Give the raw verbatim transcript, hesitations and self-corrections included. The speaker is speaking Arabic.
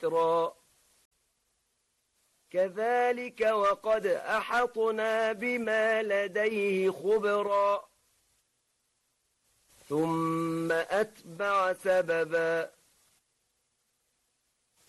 ذكرا كذلك وقد أحطنا بما لديه خبرا ثم أتبع سببا